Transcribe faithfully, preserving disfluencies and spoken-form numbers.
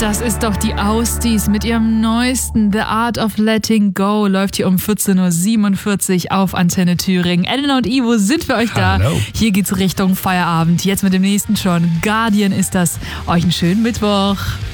Das ist doch die Austies mit ihrem neuesten The Art of Letting Go. Läuft hier um vierzehn Uhr siebenundvierzig auf Antenne Thüringen. Elena und Ivo sind für euch da. Hallo. Hier geht's Richtung Feierabend. Jetzt mit dem nächsten schon. Guardian ist das. Euch einen schönen Mittwoch.